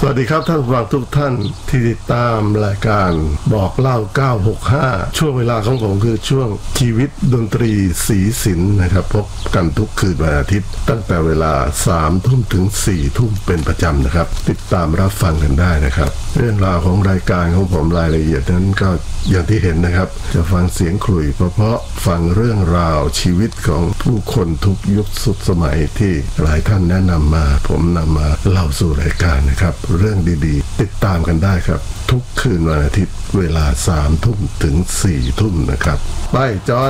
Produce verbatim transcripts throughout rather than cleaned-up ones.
วัสดีครับท่านผู้ฟังทุกท่านที่ติดตามรายการบอกเล่าเก้าหกห้าช่วงเวลาของผมคือช่วงชีวิตดนตรีสีสินนะครับพบกันทุกคืนวันอาทิตย์ตั้งแต่เวลาสามทุ่มถึงสี่ทุ่มเป็นประจำนะครับติดตามรับฟังกันได้นะครับเรื่องราวของรายการของผมรายละเอียดนั้นก็อย่างที่เห็นนะครับจะฟังเสียงขลุ่ยเพราะๆฟังเรื่องราวชีวิตของผู้คนทุกยุคสุดสมัยที่หลายท่านแนะนำมาผมนำมาเล่าสู่รายการนะครับเรื่องดีๆติดตามกันได้ครับทุกคืนวันอาทิตย์เวลาสามทุ่มถึงสี่ทุ่มนะครับไปจอน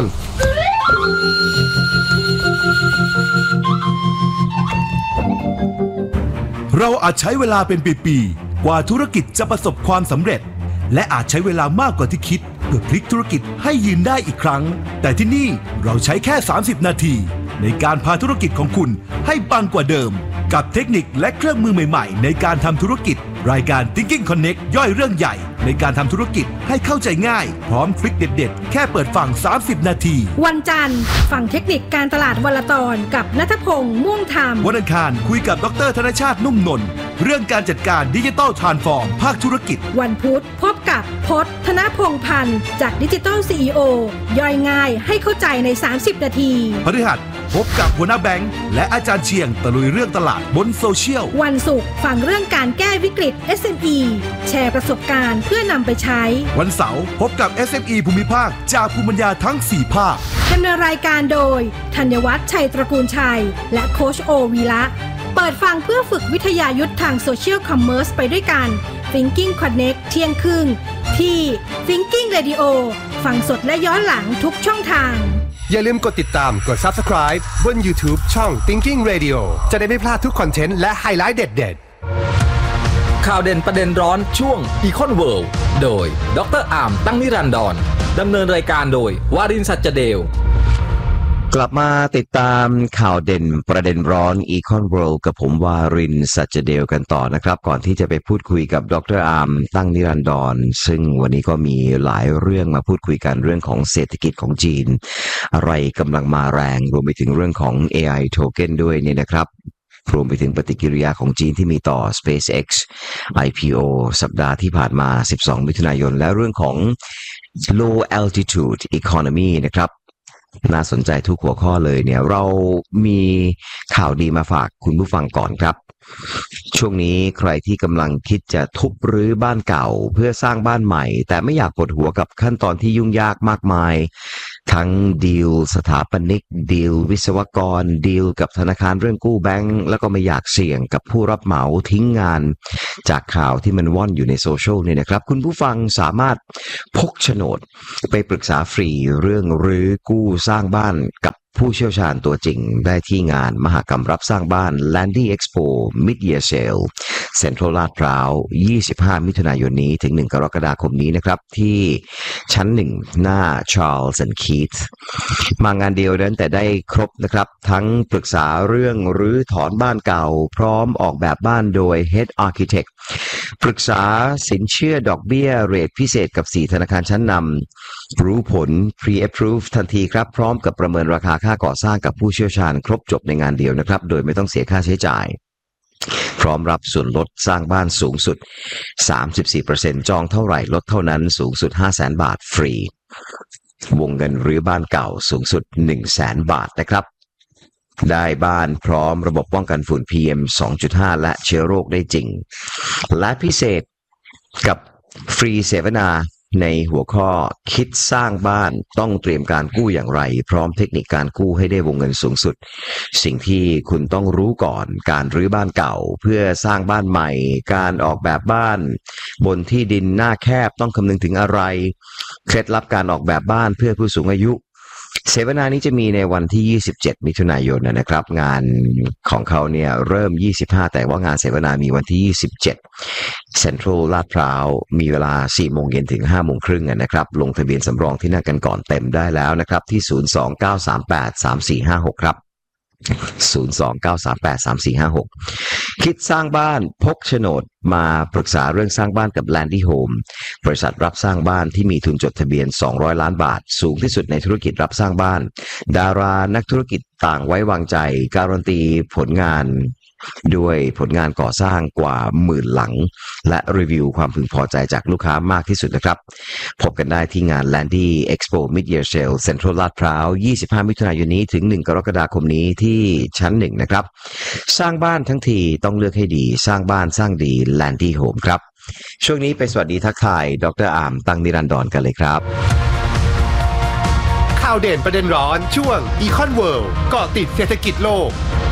เราอาจใช้เวลาเป็นปีๆกว่าธุรกิจจะประสบความสำเร็จและอาจใช้เวลามากกว่าที่คิดเพื่อพลิกธุรกิจให้ยืนได้อีกครั้งแต่ที่นี่เราใช้แค่สามสิบนาทีในการพาธุรกิจของคุณให้ปังกว่าเดิมกับเทคนิคและเครื่องมือใหม่ๆในการทำธุรกิจรายการ Thinking Connect ย่อยเรื่องใหญ่ในการทำธุรกิจให้เข้าใจง่ายพร้อมทริคเด็ดๆแค่เปิดฟังสามสิบนาทีวันจันทร์ฟังเทคนิคการตลาดวันละตอนกับณัฐพงษ์ม่วงธรรมวันอังคารคุยกับดร.ธนชาตินุ่มนนท์เรื่องการจัดการดิจิทัลทรานส์ฟอร์มภาคธุรกิจวันพุธพบกับพจน์ธนพงษ์พันธ์จากดิจิทัล ซี อี โอ ย่อยง่ายให้เข้าใจในสามสิบนาทีพฤหัสพบกับหัวหน้าแบงค์และอาจารย์เชียงตะลุยเรื่องตลาดบนโซเชียลวันศุกร์ฟังเรื่องการแก้วิกฤต เอส เอ็ม อี แชร์ประสบการณ์เพื่อนำไปใช้วันเสาร์พบกับ เอส เอ็ม อี ภูมิภาคจากภูมิปัญญาทั้งสี่ภาคดำเนินรายการโดยธัญวัฒน์ชัยตระกูลชัยและโค้ชโอวีระเปิดฟังเพื่อฝึกวิทยายุทธทางโซเชียลคอมเมอร์สไปด้วยกัน Thinking Connect เที่ยงครึ่งที่ Thinking Radio ฟังสดและย้อนหลังทุกช่องทางอย่าลืมกดติดตามกด Subscribe บน YouTube ช่อง Thinking Radio จะได้ไม่พลาดทุกคอนเทนต์และไฮไลท์เด็ดๆข่าวเด่นประเด็นร้อนช่วง Econ World โดยดร.อามตั้งนิรันดรดำเนินรายการโดยวารินทร์ สัจเดลกลับมาติดตามข่าวเด่นประเด็นร้อน Econ World กับผมวารินทร์ สัจเดลกันต่อนะครับก่อนที่จะไปพูดคุยกับดร.อามตั้งนิรันดรซึ่งวันนี้ก็มีหลายเรื่องมาพูดคุยกันเรื่องของเศรษฐกิจของจีนอะไรกำลังมาแรงรวมไปถึงเรื่องของ เอ ไอ Token ด้วยเนี่ยนะครับรวมไปถึงปฏิกิริยาของจีนที่มีต่อ SpaceX ไอ พี โอ สัปดาห์ที่ผ่านมาสิบสองมิถุนายนและเรื่องของ Low Altitude Economy นะครับน่าสนใจทุกหัวข้อเลยเนี่ยเรามีข่าวดีมาฝากคุณผู้ฟังก่อนครับช่วงนี้ใครที่กำลังคิดจะทุบรื้อบ้านเก่าเพื่อสร้างบ้านใหม่แต่ไม่อยากปวดหัวกับขั้นตอนที่ยุ่งยากมากมายทั้งดีลสถาปนิกดีลวิศวกรดีลกับธนาคารเรื่องกู้แบงก์แล้วก็ไม่อยากเสี่ยงกับผู้รับเหมาทิ้งงานจากข่าวที่มันว่อนอยู่ในโซเชียลเนี่ยนะครับคุณผู้ฟังสามารถพกโฉนดไปปรึกษาฟรีเรื่องรื้อกู้สร้างบ้านกับผู้เชี่ยวชาญตัวจริงได้ที่งานมหกรรมรับสร้างบ้าน Landing Expo Mid-Year Sale เซ็นทรัลลาดพร้าวยี่สิบห้ามิถุนายนนี้ถึงหนึ่งกรกฎาคมนี้นะครับที่ชั้นหนึ่งหน้า Charles and Keith มางานเดียวนั้นแต่ได้ครบนะครับทั้งปรึกษาเรื่องรื้อถอนบ้านเก่าพร้อมออกแบบบ้านโดย Head Architect ปรึกษาสินเชื่อดอกเบี้ยเรทพิเศษกับสี่ธนาคารชั้นนำรู้ผล Pre-Approve ทันทีครับพร้อมกับประเมินราคาค่าก่อสร้างกับผู้เชี่ยวชาญครบจบในงานเดียวนะครับโดยไม่ต้องเสียค่าใช้จ่ายพร้อมรับส่วนลดสร้างบ้านสูงสุด สามสิบสี่เปอร์เซ็นต์ จองเท่าไหร่ลดเท่านั้นสูงสุด ห้าแสน บาทฟรีวงเงินรื้อบ้านเก่าสูงสุด หนึ่งแสน บาทนะครับได้บ้านพร้อมระบบป้องกันฝุ่น พี เอ็ม สองจุดห้า และเชื้อโรคได้จริงและพิเศษกับฟรีเสวนาในหัวข้อคิดสร้างบ้านต้องเตรียมการกู้อย่างไรพร้อมเทคนิคการกู้ให้ได้วงเงินสูงสุดสิ่งที่คุณต้องรู้ก่อนการรื้อบ้านเก่าเพื่อสร้างบ้านใหม่การออกแบบบ้านบนที่ดินหน้าแคบต้องคำนึงถึงอะไรเคล็ดลับการออกแบบบ้านเพื่อผู้สูงอายุเสวนานี้จะมีในวันที่ยี่สิบเจ็ดมิถุนายนนะครับงานของเขาเนี่ยเริ่มยี่สิบห้าแต่ว่างานเสวนามีวันที่ยี่สิบเจ็ดเซ็นทรัลลาดพร้าวมีเวลา สี่โมงเย็นถึง ห้าโมงครึ่งนะครับลงทะเบียนสำรองที่นั่งกันก่อนเต็มได้แล้วนะครับที่ศูนย์ สอง เก้า สาม แปด สาม สี่ ห้า หกครับศูนย์ สอง เก้า สาม แปด สาม สี่ ห้า หกคิดสร้างบ้านพกโฉนดมาปรึกษาเรื่องสร้างบ้านกับ Landy Home บริษัทรับสร้างบ้านที่มีทุนจดทะเบียนสองร้อยล้านบาทสูงที่สุดในธุรกิจรับสร้างบ้านดารานักธุรกิจต่างไว้วางใจการันตีผลงานด้วยผลงานก่อสร้างกว่าหมื่นหลังและรีวิวความพึงพอใจจากลูกค้ามากที่สุดนะครับพบกันได้ที่งาน Landy Expo Mid-Year Sale Central ลาดพร้าวยี่สิบห้ามิถุนายนนี้ถึงหนึ่งกรกฎาคมนี้ที่ชั้นหนึ่งนะครับสร้างบ้านทั้งทีต้องเลือกให้ดีสร้างบ้านสร้างดี Landy Home ครับช่วงนี้ไปสวัสดีทักทายดร.อามตั้งนิรันดรกันเลยครับข่าวเด่นประเด็นร้อนช่วง Econ World เกาะติดเศรษฐกิจโลก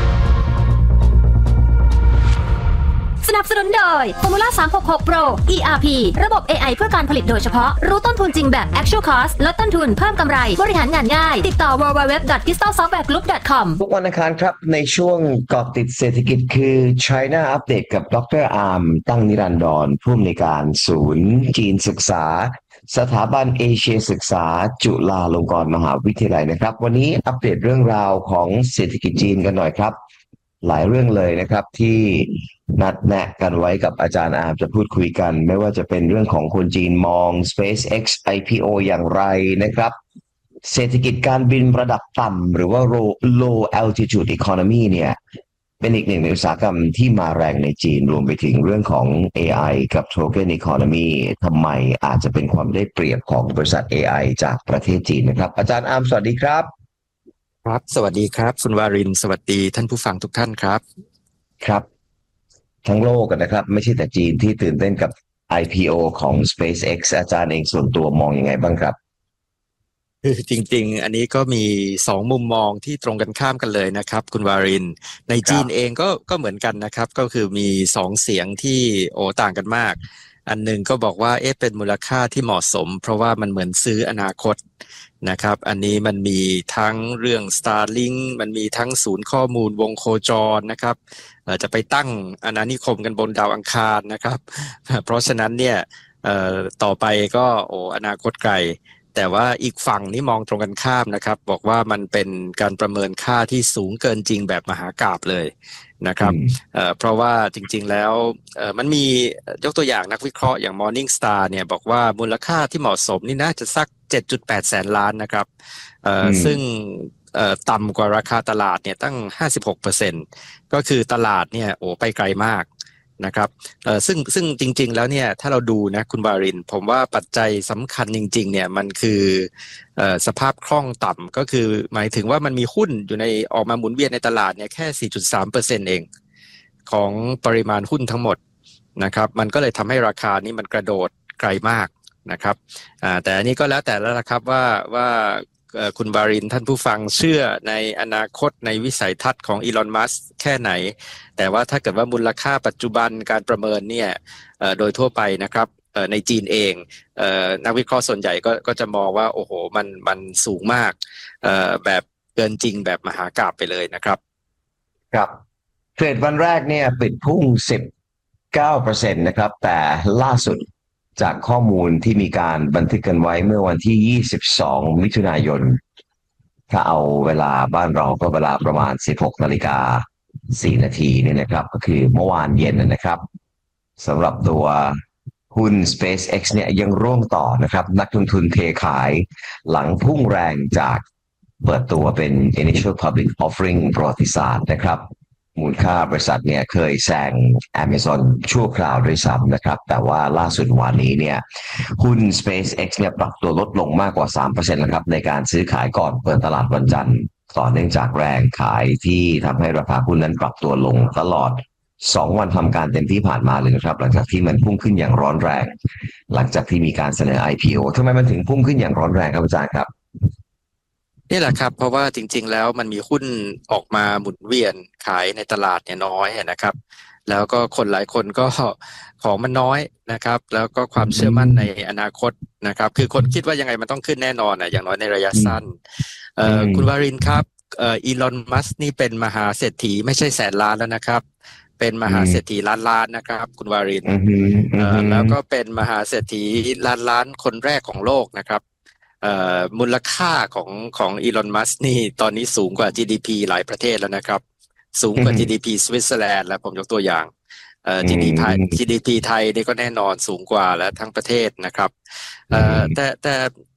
สนับสนุนโดย Formula สามหกหก Pro อี อาร์ พี ระบบ เอ ไอ เพื่อการผลิตโดยเฉพาะรู้ต้นทุนจริงแบบ Actual Cost ลดต้นทุนเพิ่มกำไรบริหารงานง่ายติดต่อ ดับเบิลยู ดับเบิลยู ดับเบิลยู ดอท crystal software group ดอท คอมทุกวันอังคารครับในช่วงเกาะติดเศรษฐกิจคือ China Update กับดร.อามตั้งนิรันดรผู้อำนวยการศูนย์จีนศึกษาสถาบันเอเชียศึกษาจุฬาลงกรณ์มหาวิทยาลัยนะครับวันนี้อัปเดตเรื่องราวของเศรษฐกิจจีนกันหน่อยครับหลายเรื่องเลยนะครับที่นัดแนะกันไว้กับอาจารย์อามจะพูดคุยกันไม่ว่าจะเป็นเรื่องของคนจีนมอง SpaceX ไอ พี โอ อย่างไรนะครับเศรษฐกิจการบินระดับต่ำหรือว่า low altitude economy เนี่ยเป็นอีกหนึ่งในอุตสาหกรรมที่มาแรงในจีนรวมไปถึงเรื่องของ เอ ไอ กับ Token Economy ทำไมอาจจะเป็นความได้เปรียบของบริษัท เอ ไอ จากประเทศจีนนะครับอาจารย์อามสวัสดีครับครับสวัสดีครับคุณวารินสวัสดีท่านผู้ฟังทุกท่านครับครับทั้งโลกกันนะครับไม่ใช่แต่จีนที่ตื่นเต้นกับ ไอ พี โอ ของ SpaceX อาจารย์เองส่วนตัวมองยังไงบ้างครับคือจริงๆอันนี้ก็มีสองมุมมองที่ตรงกันข้ามกันเลยนะครับคุณวารินในจีนเองก็ก็เหมือนกันนะครับก็คือมีสองเสียงที่โอ้ต่างกันมากอันหนึ่งก็บอกว่าเอ๊ะเป็นมูลค่าที่เหมาะสมเพราะว่ามันเหมือนซื้ออนาคตนะครับอันนี้มันมีทั้งเรื่อง Starlink มันมีทั้งศูนย์ข้อมูลวงโคจรนะครับจะไปตั้งอาณานิคมกันบนดาวอังคารนะครับเพราะฉะนั้นเนี่ยต่อไปก็โอ้อนาคตไกลแต่ว่าอีกฝั่งนี่มองตรงกันข้ามนะครับบอกว่ามันเป็นการประเมินค่าที่สูงเกินจริงแบบมหากาพย์เลยนะครับเอ่อเพราะว่าจริงๆแล้วเอ่อมันมียกตัวอย่างนักวิเคราะห์อย่าง Morning Star เนี่ยบอกว่ามูลค่าที่เหมาะสมนี่น่าจะสัก เจ็ดจุดแปด แสนล้านนะครับเอ่อซึ่งเอ่อต่ำกว่าราคาตลาดเนี่ยตั้ง ห้าสิบหกเปอร์เซ็นต์ ก็คือตลาดเนี่ยโอ้ไปไกลมากนะครับเอ่อซึ่งซึ่งจริงๆแล้วเนี่ยถ้าเราดูนะคุณบารินผมว่าปัจจัยสำคัญจริงๆเนี่ยมันคือเอ่อสภาพคล่องต่ำก็คือหมายถึงว่ามันมีหุ้นอยู่ในออกมาหมุนเวียนในตลาดเนี่ยแค่ สี่จุดสามเปอร์เซ็นต์ เองของปริมาณหุ้นทั้งหมดนะครับมันก็เลยทำให้ราคานี้มันกระโดดไกลมากนะครับอ่าแต่อันนี้ก็แล้วแต่แล้วนะครับว่าว่าคุณบารินท่านผู้ฟังเชื่อในอนาคตในวิสัยทัศน์ของอีลอนมัสก์แค่ไหนแต่ว่าถ้าเกิดว่ามูลค่าปัจจุบันการประเมินเนี่ยโดยทั่วไปนะครับในจีนเองนักวิเคราะห์ส่วนใหญ่ก็ก็จะมองว่าโอ้โหมันมันสูงมากแบบเกินจริงแบบมหากาพย์ไปเลยนะครับครับเทรดวันแรกเนี่ยปิดพุ่ง สิบเก้าเปอร์เซ็นต์ นะครับแต่ล่าสุดจากข้อมูลที่มีการบันทึกกันไว้เมื่อวันที่ยี่สิบสองมิถุนายนถ้าเอาเวลาบ้านเราก็เวลาประมาณ สิบหกนาฬิกาสี่นาทีเนี่ยนะครับก็คือเมื่อวานเย็นนะครับสำหรับตัวหุ้น SpaceX เนี่ยยังร่วงต่อนะครับนักลงทุนเทขายหลังพุ่งแรงจากเปิดตัวเป็น Initial Public Offering ประวัติศาสตร์นะครับมูลค่าบริษัทเนี่ยเคยแซง Amazon ชั่วคราวด้วยซ้ำนะครับแต่ว่าล่าสุดวันนี้เนี่ยหุ้น SpaceX เนี่ยปรับตัวลดลงมากกว่า สามเปอร์เซ็นต์ นะครับในการซื้อขายก่อนเปิดตลาดวันจันทร์ต่อเนื่องจากแรงขายที่ทำให้ราคาหุ้นนั้นปรับตัวลงตลอดสองวันทำการเต็มที่ผ่านมาเลยนะครับหลังจากที่มันพุ่งขึ้นอย่างร้อนแรงหลังจากที่มีการเสนอ ไอ พี โอ ทำไมมันถึงพุ่งขึ้นอย่างร้อนแรงครับอาจารย์ครับนี่แหละครับเพราะว่าจริงๆแล้วมันมีหุ้นออกมาหมุนเวียนขายในตลาดเนี่ยน้อยนะครับแล้วก็คนหลายคนก็ของมันน้อยนะครับแล้วก็ความเชื่อมั่นในอนาคตนะครับคือคนคิดว่ายังไงมันต้องขึ้นแน่นอนอ่ะอย่างน้อยในระยะสั้นเอ่อคุณวารินครับเอ่ออีลอนมัสก์นี่เป็นมหาเศรษฐีไม่ใช่แสนล้านแล้วนะครับเป็นมหาเศรษฐีล้านล้านนะครับคุณวารินเอ่อแล้วก็เป็นมหาเศรษฐีล้านล้านคนแรกของโลกนะครับเอ่อมูลค่าของของอีลอนมัสก์นี่ตอนนี้สูงกว่า จี ดี พี หลายประเทศแล้วนะครับสูงกว่า จี ดี พี สวิตเซอร์แลนด์แล้วผมยกตัวอย่างเอ่อ จี ดี พี จี ดี พี ไทยนี่ก็แน่นอนสูงกว่าแล้วทั้งประเทศนะครับเอ่อแต่แต่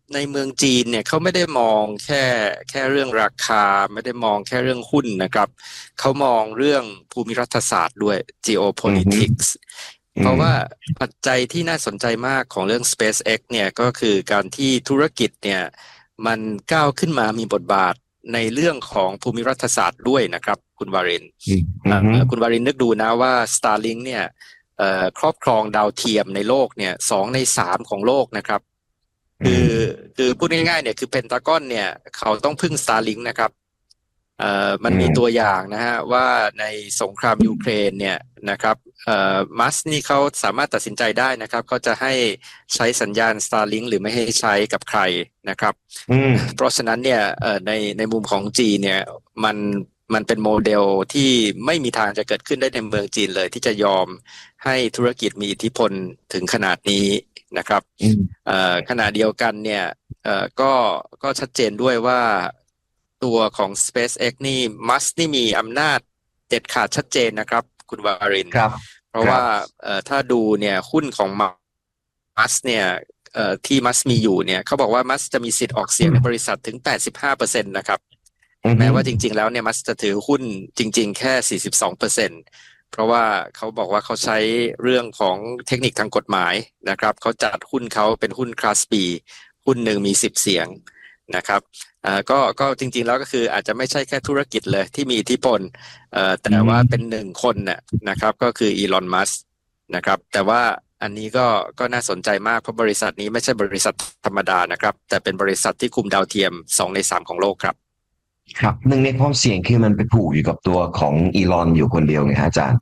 ในเมืองจีนเนี่ยเขาไม่ได้มองแค่แค่เรื่องราคาไม่ได้มองแค่เรื่องหุ้นนะครับเขามองเรื่องภูมิรัฐศาสตร์ด้วย geopolitics เพราะว่าปัจจัยที่น่าสนใจมากของเรื่อง SpaceX เนี่ยก็คือการที่ธุรกิจเนี่ยมันก้าวขึ้นมามีบทบาทในเรื่องของภูมิรัฐศาสตร์ด้วยนะครับคุณวารินคุณวารินนึกดูนะว่า Starlink เนี่ยครอบครองดาวเทียมในโลกเนี่ยสองในสามของโลกนะครับคือคือพูดง่ายๆเนี่ยคือเพนทากอนเนี่ยเขาต้องพึ่ง Starlink นะครับเอ่อมันมีตัวอย่างนะฮะว่าในสงครามยูเครนเนี่ยนะครับเอ่อมัสนี่เขาสามารถตัดสินใจได้นะครับเขาจะให้ใช้สัญญาณ Starlink หรือไม่ให้ใช้กับใครนะครับเพราะฉะนั้นเนี่ยเอ่อในในมุมของจีนเนี่ยมันมันเป็นโมเดลที่ไม่มีทางจะเกิดขึ้นได้ในเมืองจีนเลยที่จะยอมให้ธุรกิจมีอิทธิพลถึงขนาดนี้นะครับขณะเดียวกันเนี่ยก็ก็ชัดเจนด้วยว่าตัวของ SpaceX นี่มัสนี่มีอำนาจเด็ดขาดชัดเจนนะครับคุณวารินครับเพราะว่าถ้าดูเนี่ยหุ้นของมัสเนี่ยที่มัสมีอยู่เนี่ยเขาบอกว่ามัสจะมีสิทธิ์ออกเสียงในบริษัทถึง แปดสิบห้าเปอร์เซ็นต์ นะครับแม้ว่าจริงๆแล้วเนี่ยมัสจะถือหุ้นจริงๆแค่ สี่สิบสองเปอร์เซ็นต์ เพราะว่าเขาบอกว่าเขาใช้เรื่องของเทคนิคทางกฎหมายนะครับเขาจัดหุ้นเขาเป็นหุ้นคลาส B หุ้นหนึ่งมีสิบเสียงนะครับอ่าก็ก็จริงๆแล้วก็คืออาจจะไม่ใช่แค่ธุรกิจเลยที่มีอิทธิพลเอ่อแต่ว่าเป็นหนึ่งคนน่ะนะครับก็คืออีลอนมัสก์นะครับแต่ว่าอันนี้ก็ก็น่าสนใจมากเพราะบริษัทนี้ไม่ใช่บริษัทธรรมดานะครับแต่เป็นบริษัทที่คุมดาวเทียมสองในสามของโลกครับครับหนึ่งในความเสี่ยงคือมันไปผูกอยู่กับตัวของอีลอนอยู่คนเดียวไงฮะอาจารย์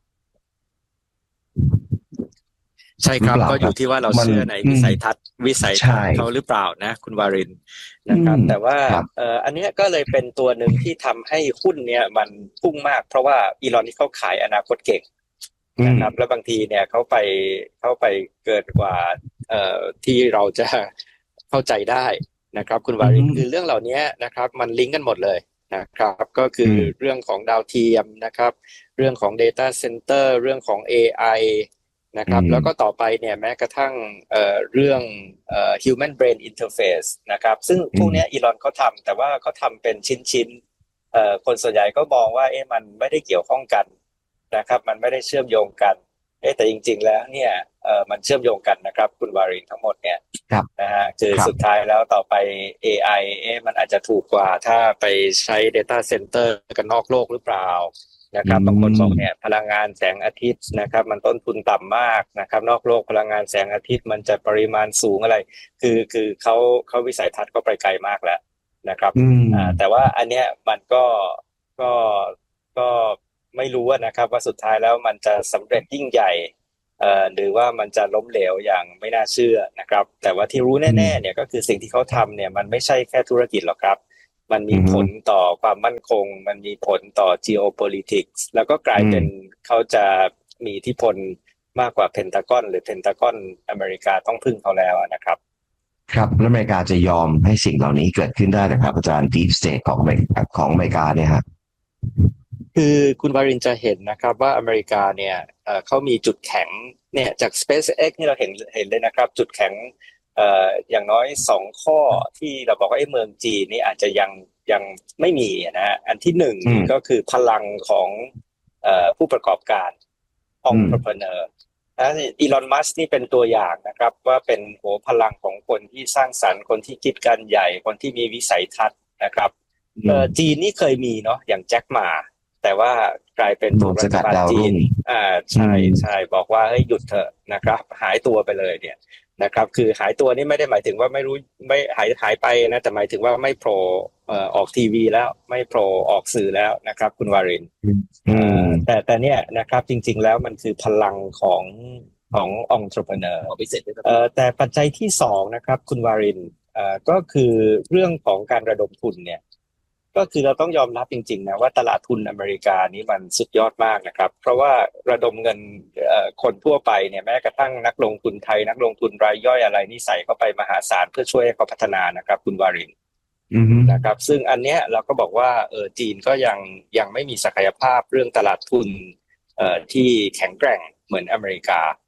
ใช่ครับก็อยู่ที่ว่าเราเชื่อในวิสัยทัศน์วิสัยทัศน์เขาหรือเปล่านะคุณวารินนะครับแต่ว่าเอ่ออันนี้ก็เลยเป็นตัวหนึ่งที่ทำให้หุ้นเนี่ยมันพุ่งมากเพราะว่าอีลอนนี่เขาขายอนาคตเก่งนะครับแล้วบางทีเนี่ยเขาไปเขาไปเกินกว่าเอ่อที่เราจะเข้าใจได้นะครับคุณวารินคือเรื่องเหล่านี้นะครับมันลิงก์กันหมดเลยนะครับก็คือเรื่องของดาวเทียมนะครับเรื่องของ data center เรื่องของ เอ ไอ นะครับแล้วก็ต่อไปเนี่ยแม้กระทั่งเอ่อเรื่องเอ่อ human brain interface นะครับซึ่งพวกนี้อีลอนเขาทำแต่ว่าเขาทำเป็นชิ้นๆเอ่อคนส่วนใหญ่ก็มองว่าเอ๊ะมันไม่ได้เกี่ยวข้องกันนะครับมันไม่ได้เชื่อมโยงกันเอ๊ะแต่จริงๆแล้วเนี่ยเอ่อมันเชื่อมโยงกันนะครับคุณวารินทั้งหมดเนี่ยนะฮะคือสุดท้ายแล้วต่อไป เอ ไอ เอ๊ะมันอาจจะถูกกว่าถ้าไปใช้ data center กันนอกโลกหรือเปล่านะครับบางคนบอกเนี่ยพลังงานแสงอาทิตย์นะครับมันต้นทุนต่ำมากนะครับนอกโลกพลังงานแสงอาทิตย์มันจะปริมาณสูงอะไรคือคือเขาเขาวิสัยทัศน์ก็ไปไกลมากแล้วนะครับอ่าแต่ว่าอันเนี้ยมันก็ก็ก็ไม่รู้นะครับว่าสุดท้ายแล้วมันจะสำเร็จยิ่งใหญ่เอ่อหรือว่ามันจะล้มเหลวอย่างไม่น่าเชื่อนะครับแต่ว่าที่รู้แน่ๆเนี่ยก็คือสิ่งที่เขาทำเนี่ยมันไม่ใช่แค่ธุรกิจหรอกครับมันมีผลต่อความมั่นคงมันมีผลต่อ geopolitics แล้วก็กลายเป็นเขาจะมีอิทธิพลมากกว่าเพนทากอนหรือเพนทากอนอเมริกาต้องพึ่งเขาแล้วนะครับครับแล้วอเมริกาจะยอมให้สิ่งเหล่านี้เกิดขึ้นได้นะครับอาจารย์ Deep State ของอเมริกาของอเมริกาเนี่ยฮะคือคุณวารินจะเห็นนะครับว่าอเมริกาเนี่ยเอ่อเขามีจุดแข็งเนี่ยจาก SpaceX นี่เราเห็นเห็นเลยนะครับจุดแข็งเอ่ออย่างน้อยสองข้อที่เราบอกว่าไอ้เมืองจีนนี่อาจจะยังยังไม่มีนะฮะอันที่หนึ่งก็คือพลังของเอ่อผู้ประกอบการ entrepreneur นะอีลอนมัสก์นี่เป็นตัวอย่างนะครับว่าเป็นโหพลังของคนที่สร้างสรรค์คนที่คิดการใหญ่คนที่มีวิสัยทัศน์นะครับเอ่อจีนนี่เคยมีเนาะอย่างแจ็คหม่าแต่ว่ากลายเป็นถูกรัฐบาลจีนอ่าใช่ใช่บอกว่าเฮ้ยหยุดเถอะนะครับหายตัวไปเลยเนี่ยนะครับคือหายตัวนี่ไม่ได้หมายถึงว่าไม่รู้ไม่หายหายไปนะแต่หมายถึงว่าไม่โผล่เอ่อออกทีวีแล้วไม่โผล่ออกสื่อแล้วนะครับคุณวารินอืมแต่แต่เนี่ยนะครับจริงๆแล้วมันคือพลังของของ entrepreneur เอ่อแต่ปัจจัยที่สองนะครับคุณวารินเอ่อก็คือเรื่องของการระดมทุนเนี่ยก็คือเราต้องยอมรับจริงๆนะว่าตลาดทุนอเมริกานี้มันสุดยอดมากนะครับเพราะว่าระดมเงินคนทั่วไปเนี่ยแม้กระทั่งนักลงทุนไทยนักลงทุนรายย่อยอะไรนี่ใส่เข้าไปมหาศาลเพื่อช่วยให้เขาพัฒนานะครับคุณวารินนะครับซึ่งอันเนี้ยเราก็บอกว่าเออจีนก็ยังยังไม่มีศักยภาพเรื่องตลาดทุนเอ่อที่แข็งแกร่งเหมือนอเมริกา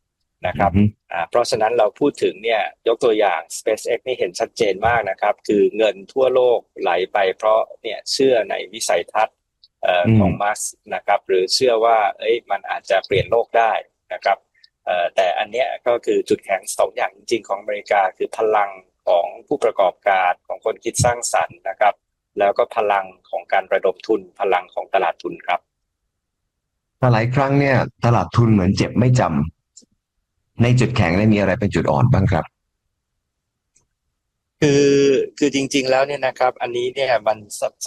นะครับอ่าเพราะฉะนั้นเราพูดถึงเนี่ยยกตัวอย่าง SpaceX นี่เห็นชัดเจนมากนะครับคือเงินทั่วโลกไหลไปเพราะเนี่ยเชื่อในวิสัยทัศน์เอ่อของมัสก์นะครับหรือเชื่อว่าเอ้ยมันอาจจะเปลี่ยนโลกได้นะครับเอ่อแต่อันเนี้ยก็คือจุดแข็งสองอย่างจริงๆของอเมริกาคือพลังของผู้ประกอบการของคนคิดสร้างสรรค์นะครับแล้วก็พลังของการระดมทุนพลังของตลาดทุนครับแต่หลายครั้งเนี่ยตลาดทุนเหมือนเจ็บไม่จำในจุดแข็งได้มีอะไรเป็นจุดอ่อนบ้างครับคือคือจริงๆแล้วเนี่ยนะครับอันนี้เนี่ยมัน